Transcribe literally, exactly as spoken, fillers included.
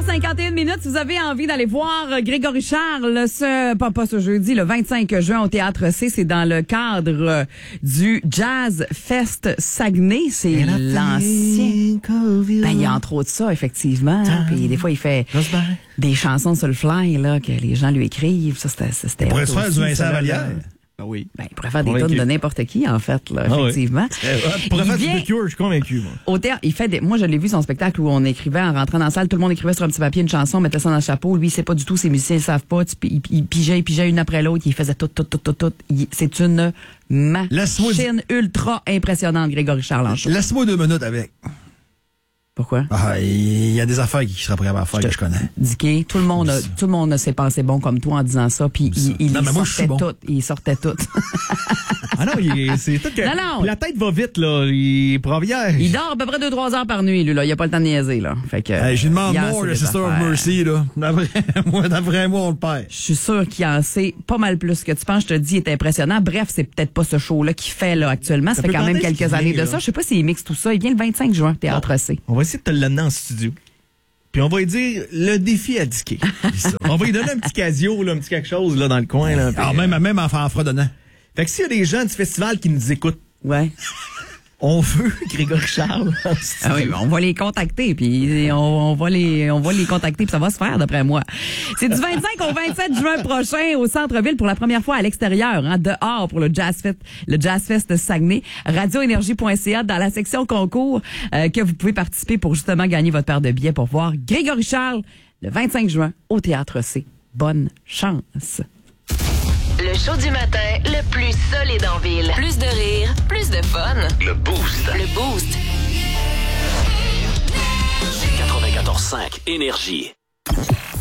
cinquante et une minutes. Si vous avez envie d'aller voir Grégory Charles, ce, pas, pas ce jeudi, le vingt-cinq juin au Théâtre C, c'est dans le cadre du Jazz Fest Saguenay. C'est l'ancien. Ben, il y a entre autres ça, effectivement. Puis des fois, il fait des chansons sur le fly, là, que les gens lui écrivent. Ça, c'était, c'était il pourrait se faire du Vincent Vallière. Ah oui. Ben, il pourrait faire des tonnes de n'importe qui, en fait, là, ah effectivement. Oui. Il pourrait il faire vient... du The Cure, je suis convaincu, moi. Au théâtre, il fait des... Moi, je l'ai vu, son spectacle, où on écrivait en rentrant dans la salle, tout le monde écrivait sur un petit papier une chanson, mettait ça dans le chapeau. Lui, il sait pas du tout, ses musiciens, ils savent pas. Il, il pigeait, il pigeait une après l'autre, il faisait tout, tout, tout, tout, tout. Il... C'est une machine ultra impressionnante, Grégory Charles en show. Laisse-moi deux minutes avec. Pourquoi? Ah, il y a des affaires qui seraient prêtes à faire je que je connais. Dicky, tout le monde a, tout le monde a ses pensées bon comme toi en disant ça, puis il, il, non, il sortait bon. tout, il sortait tout. Ah non, il, c'est tout que non, non. La tête va vite, là. Il prend bien. Il dort à peu près deux trois heures par nuit, lui, là. Il a pas le temps de niaiser, là. Fait que. Hey, j'ai demandé more de Sister of Mercy, là. D'après moi, d'après moi, on le perd. Je suis sûr qu'il en sait pas mal plus que tu penses. Je te dis, il est impressionnant. Bref, c'est peut-être pas ce show-là qu'il fait, là, actuellement. Ça, ça fait quand même quelques années vient, de ça. Je sais pas s'il mixe tout ça. Il vient le vingt-cinq juin, Théâtre C. On va essayer de te l'amener en studio. Puis on va lui dire le défi à disquer. On va lui donner un petit casio, là, un petit quelque chose là dans le coin. Là, alors même, euh... même en, en fredonnant. Fait que s'il y a des gens du festival qui nous écoutent, ouais. On veut Grégory Charles. Ah oui, on va les contacter, puis on, on va les, on va les contacter, puis ça va se faire d'après moi. C'est du vingt-cinq au vingt-sept juin prochain au centre-ville pour la première fois à l'extérieur, hein, dehors pour le Jazz Fest, le Jazz Fest de Saguenay. radio énergie point c a dans la section concours euh, que vous pouvez participer pour justement gagner votre paire de billets pour voir Grégory Charles le vingt-cinq juin au Théâtre C. Bonne chance. Le show du matin le plus solide en ville. Plus de rire, plus de fun. Le Boost. Le Boost. quatre-vingt-quatorze cinq Énergie.